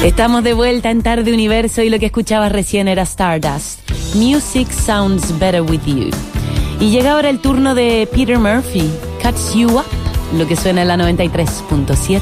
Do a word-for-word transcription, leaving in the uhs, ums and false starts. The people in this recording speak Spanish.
Estamos de vuelta en Tarde Universo y lo que escuchabas recién era Stardust. Music sounds better with you. Y llega ahora el turno de Peter Murphy, Cuts You Up, lo que suena en la noventa y tres punto siete.